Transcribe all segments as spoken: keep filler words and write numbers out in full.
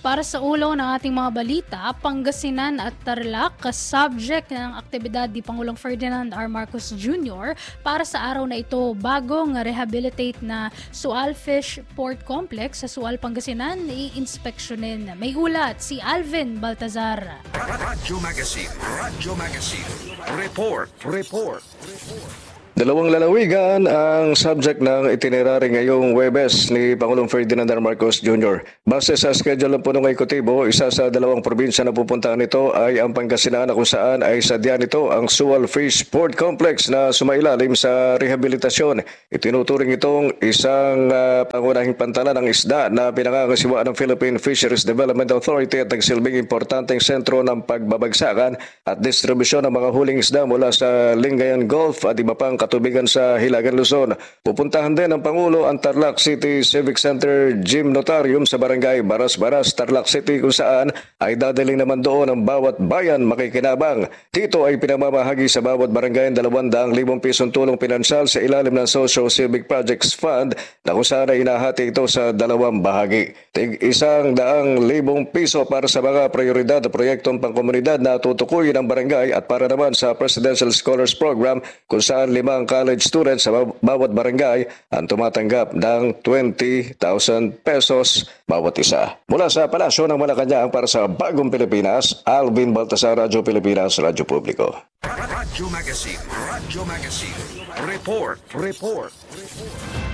Para sa ulo ng ating mga balita, Pangasinan at Tarlac, subject ng aktibidad ni Pangulong Ferdinand R. Marcos Junior para sa araw na ito bagong rehabilitate na Sual Fish Port Complex sa Sual, Pangasinan, i-inspeksyonin. May ulat si Alvin Baltazar. Radyo Magazine, Radyo Magazine, report, report, report. Dalawang lalawigan ang subject ng itinerary ngayong Huwebes ni Pangulong Ferdinand R. Marcos Junior Base sa schedule ng punong ekotibo, isa sa dalawang probinsya na pupuntahan nito ay ang Pangasinan na kung saan ay sadya nito ang Sual Fish Port Complex na sumailalim sa rehabilitasyon. Itinuturing itong isang uh, pangunahing pantalan ng isda na pinangangasiwaan ng Philippine Fisheries Development Authority at nagsilbing importanteng sentro ng pagbabagsakan at distribusyon ng mga huling isda mula sa Lingayen Gulf at iba pang katubigan sa Hilagan, Luzon. Pupuntahan din ng Pangulo ang Tarlac City Civic Center Gym Notarium sa Barangay Baras-Baras, Tarlac City kung saan ay dadaling naman doon ang bawat bayan makikinabang. Dito ay pinamamahagi sa bawat barangay ang dalawang daang libong pisong tulong pinansyal sa ilalim ng Socio-Civic Projects Fund na kung saan ay inahati ito sa dalawang bahagi. Tig isang daang libong piso para sa mga prioridad na proyektong pangkomunidad na tutukuyin ng barangay at para naman sa Presidential Scholars Program kung saan lima ang college students sa bawat barangay ang tumatanggap ng twenty thousand pesos bawat isa. Mula sa Palasyo ng Malacanang para sa Bagong Pilipinas, Alvin Baltasar, Radyo Pilipinas, Radyo Publiko. Radyo Magazine, Radyo Magazine, report, report, report.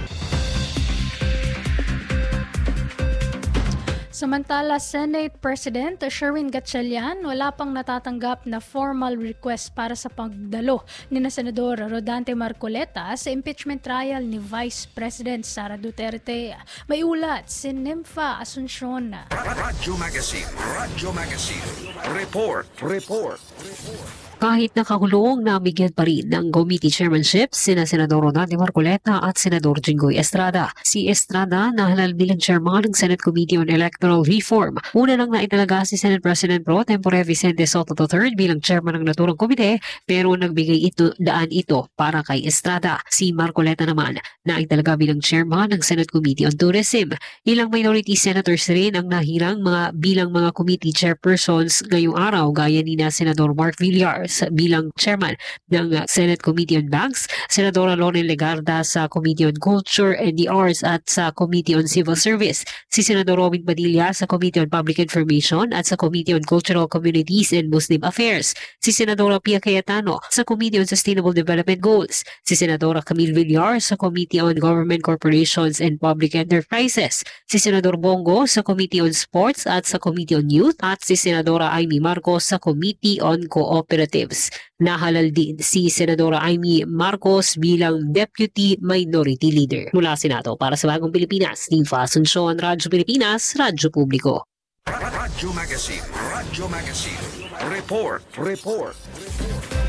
Samantala, Senate President Sherwin Gatchalian wala pang natatanggap na formal request para sa pagdalo ni na Senador Rodante Marcoleta sa impeachment trial ni Vice President Sara Duterte. May ulat si Nympha Asuncion. Radyo Magazine, Radyo Magazine, report, report, report. Kahit nakakulong, nabigyan pa rin ng committee chairmanship sina Senador Rodante Marcoleta at Senador Jinggoy Estrada. Si Estrada nahalal bilang chairman ng Senate Committee on Electoral Reform. Una nang naitalaga si Senate President Pro Tempore Vicente Soto the third bilang chairman ng naturang komite pero nagbigay ito daan ito para kay Estrada. Si Marcoleta naman naitalaga bilang chairman ng Senate Committee on Tourism. Ilang minority senators rin ang nahirang mga bilang mga committee chairpersons ngayong araw gaya ni na Senador Mark Villar bilang chairman ng Senate Committee on Banks, Senadora Loren Legarda sa Committee on Culture and the Arts at sa Committee on Civil Service, si Senador Robin Padilla sa Committee on Public Information at sa Committee on Cultural Communities and Muslim Affairs, si Senadora Pia Cayetano sa Committee on Sustainable Development Goals, si Senadora Camille Villar sa Committee on Government Corporations and Public Enterprises, si Senador Bongo sa Committee on Sports at sa Committee on Youth at si Senadora Amy Marcos sa Committee on Cooperatives. Nahalal din si Senadora Amy Marcos bilang Deputy Minority Leader. Mula Senado para sa Bagong Pilipinas, Nympha Asuncion, Radyo Pilipinas, Radyo Publiko. Radyo Magazine, Radyo Magazine, report, report, report.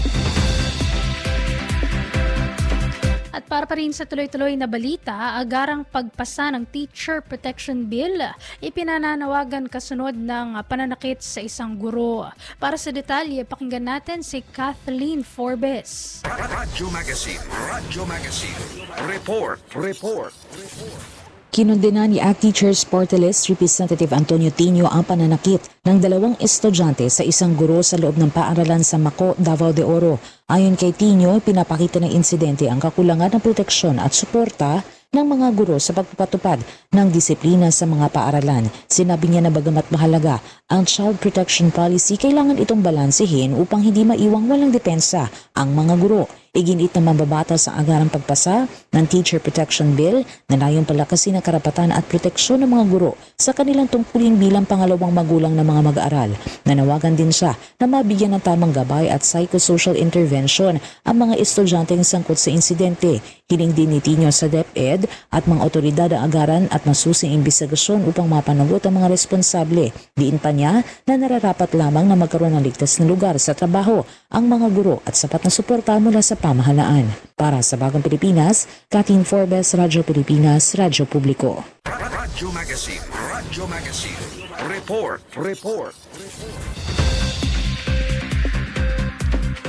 At para pa rin sa tuloy-tuloy na balita, agarang pagpasa ng Teacher Protection Bill, ipinananawagan kasunod ng pananakit sa isang guro. Para sa detalye, pakinggan natin si Kathleen Forbes. Radyo Magazine, Radyo Magazine, report, report, report. Kinundena ni A C T Teachers Party List Representative Antonio Tino ang pananakit ng dalawang estudyante sa isang guro sa loob ng paaralan sa Maco, Davao de Oro. Ayon kay Tino, pinapakita ng insidente ang kakulangan ng proteksyon at suporta ng mga guro sa pagpapatupad ng disiplina sa mga paaralan. Sinabi niya na bagamat mahalaga ang Child Protection Policy, kailangan itong balansehin upang hindi maiwang walang depensa ang mga guro. Iginit na mababatas ang agarang pagpasa ng Teacher Protection Bill na layong palakasin ang karapatan at proteksyon ng mga guro sa kanilang tungkulin bilang pangalawang magulang ng mga mag-aaral. Nanawagan din siya na mabigyan ng tamang gabay at psychosocial intervention ang mga estudyanteng sangkot sa insidente. Hiling din ni Tino sa DepEd at mga otoridad ang agaran at masusing imbestigasyon upang mapanagot ang mga responsable. Diin pa niya na nararapat lamang na magkaroon ng ligtas na lugar sa trabaho ang mga guro at sapat na suporta mula sa pamahalaan. Para sa Bagong Pilipinas, Kathleen Forbes, Radyo Pilipinas, Radyo Publiko. Radyo Magazine, Radyo Magazine, report, report, report.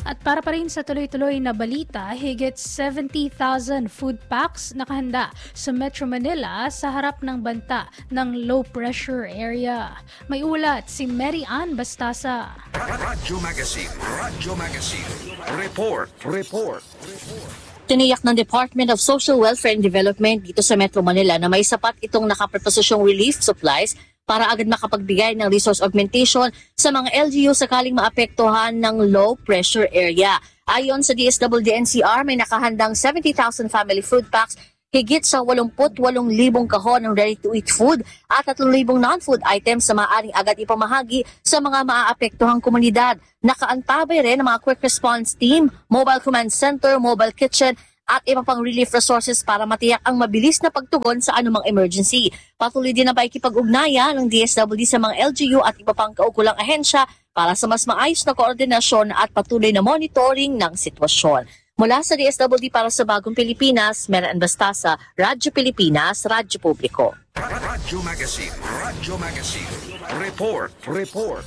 At para pa rin sa tuloy-tuloy na balita, higit seventy thousand food packs nakahanda sa Metro Manila sa harap ng banta ng low pressure area. May ulat si Mary Ann Bastasa. Radyo Magazine, Radyo Magazine. Report, report. Tiniyak ng Department of Social Welfare and Development dito sa Metro Manila na may sapat itong nakapreposisyong relief supplies para agad makapagbigay ng resource augmentation sa mga L G U sakaling maapektuhan ng low pressure area. Ayon sa D S W D N C R, may nakahandang seventy thousand family food packs, higit sa eighty-eight thousand kahon ng ready-to-eat food at three thousand non-food items na maaaring agad ipamahagi sa mga maaapektuhang komunidad. Nakaantabay rin ang mga quick response team, mobile command center, mobile kitchen, at iba pang relief resources para matiyak ang mabilis na pagtugon sa anumang emergency. Patuloy din na paikipag-ugnayan ng D S W D sa mga L G U at iba pang kaukulang ahensya para sa mas maayos na koordinasyon at patuloy na monitoring ng sitwasyon. Mula sa D S W D para sa Bagong Pilipinas, Mary Ann Bastasa, Radyo Pilipinas, Radyo Publiko. Radyo Magazine, Radyo Magazine. Report, report.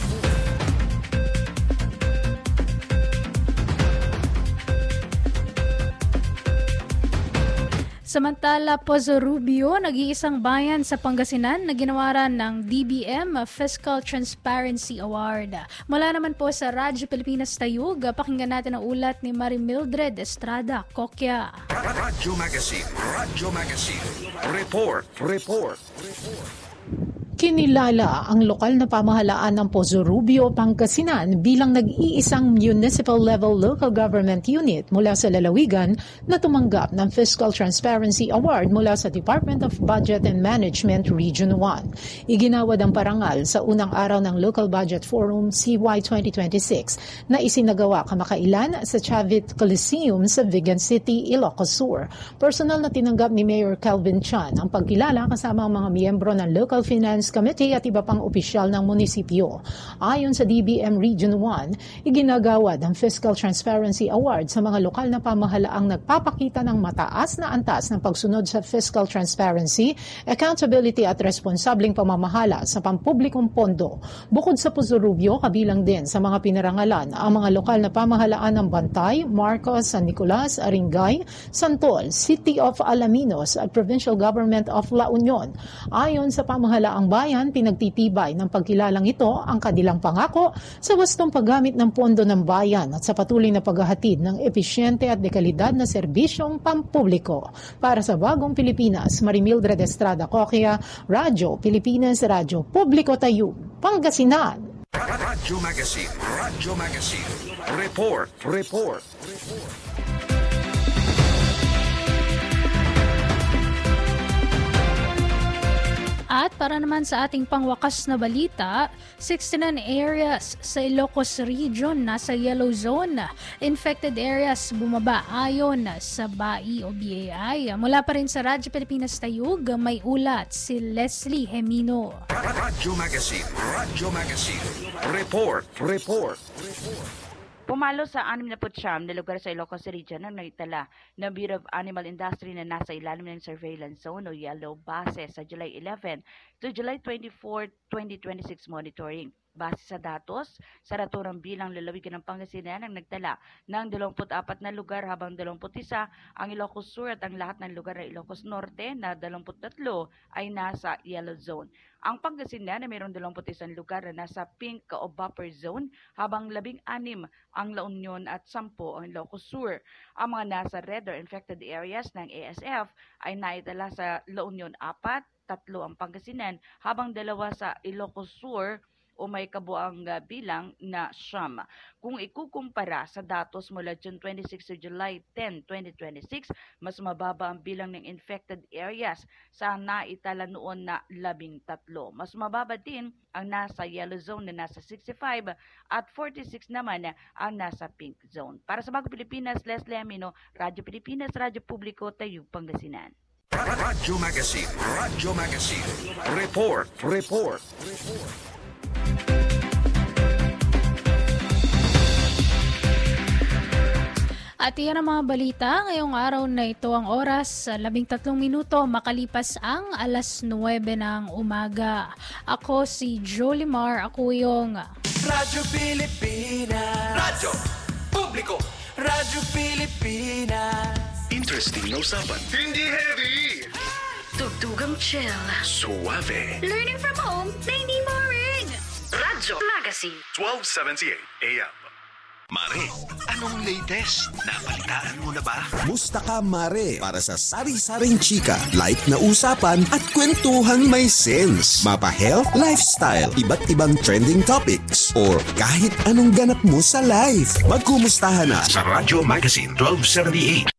Samantala, Pozo Rubio, nag-iisang bayan sa Pangasinan na ginawaran ng D B M Fiscal Transparency Award. Mula naman po sa Radyo Pilipinas Tayug, pakinggan natin ang ulat ni Marimildred Estrada Kokya. Radyo Magazine, Radyo Magazine. Report, report, report. Kinilala ang lokal na pamahalaan ng Pozo Rubio, Pangasinan bilang nag-iisang municipal-level local government unit mula sa lalawigan na tumanggap ng Fiscal Transparency Award mula sa Department of Budget and Management Region one. Iginawad ang parangal sa unang araw ng Local Budget Forum C Y twenty twenty-six na isinagawa kamakailan sa Chavit Coliseum sa Vigan City, Ilocos Sur. Personal na tinanggap ni Mayor Calvin Chan ang pagkilala kasama ang mga miyembro ng Local Finance Committee at iba pang opisyal ng munisipyo. Ayon sa D B M Region one, iginagawad ang Fiscal Transparency Award sa mga lokal na pamahalaang nagpapakita ng mataas na antas ng pagsunod sa fiscal transparency, accountability at responsabling pamamahala sa pampublikong pondo. Bukod sa Pozo Rubio, kabilang din sa mga pinarangalan ang mga lokal na pamahalaan ng Bantay, Marcos, San Nicolas, Aringay, Santol, City of Alaminos at Provincial Government of La Union. Ayon sa pamahalaang bayan, pinagtitibay ng pagkilalang ito ang kanilang pangako sa wastong paggamit ng pondo ng bayan at sa patuloy na paghahatid ng episyente at dekalidad na serbisyong pampubliko. Para sa Bagong Pilipinas, Marimildred Estrada Kokya, Radyo Pilipinas, Radyo Publiko Tayug, Pangasinan. Radyo Magazine, Radyo Magazine. Report, report, report. At para naman sa ating pangwakas na balita, sixty-nine areas sa Ilocos Region nasa yellow zone. Infected areas bumaba ayon sa B A I o B A I. Mula pa rin sa Radyo Pilipinas Tayug, may ulat si Leslie Hemino. Radyo Magazine, Radyo Magazine. Report, report, report. Pumalo sa sixty-nine na lugar sa Ilocos Region ang naitala ng Bureau of Animal Industry na nasa ilalim ng surveillance zone o yellow base sa July eleventh to July twenty-fourth, twenty twenty-six monitoring. Base sa datos, sa naturang bilang lalawigan ng Pangasinan ang nagtala ng twenty-four na lugar habang twenty-one ang Ilocos Sur at ang lahat ng lugar ng Ilocos Norte na twenty-three ay nasa yellow zone. Ang Pangasinan na mayroong twenty-one lugar na nasa pink o buffer zone habang sixteen ang La Union at ten ang Ilocos Sur. Ang mga nasa red or infected areas ng A S F ay naitala sa La Union four, tatlo ang Pangasinan habang dalawa sa Ilocos Sur o may kabuang uh, bilang na siyam. Kung ikukumpara sa datos mula June twenty-sixth to July tenth, twenty twenty-six, mas mababa ang bilang ng infected areas sa naitala noon na labing tatlo. Mas mababa din ang nasa yellow zone na nasa sixty-five at forty-six naman ang nasa pink zone. Para sa Bagong Pilipinas, Leslie Amino, Radyo Pilipinas, Radyo Publiko, Tayug, Pangasinan. Radyo Magazine, Radyo Magazine. Report, report, report. At iyan ang mga balita ngayong araw na ito, ang oras labing tatlong minuto makalipas ang alas nuwebe ng umaga. Ako si Jolimar, ako yung Radyo Pilipinas, Radyo publiko. Radyo Pilipinas. Interesting na usapan. Hindi heavy. Tugtugang chill. Suave. Learning from home na hindi boring. Radyo Magazine. twelve seventy-eight A M. Mare, anong latest? Napalitaan mo na ba? Musta ka, Mare? Para sa sari-saring chika, light na usapan at kwentuhang may sense. Mapa-health, lifestyle, iba't ibang trending topics, or kahit anong ganap mo sa life. Magkumustahan na Sa Radyo Magazine twelve seventy-eight